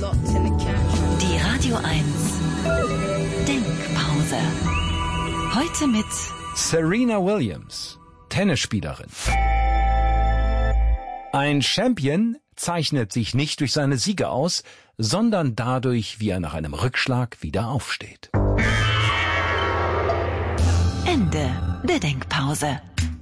Die Radio 1 Denkpause. Heute mit Serena Williams, Tennisspielerin. Ein Champion zeichnet sich nicht durch seine Siege aus, sondern dadurch, wie er nach einem Rückschlag wieder aufsteht. Ende der Denkpause.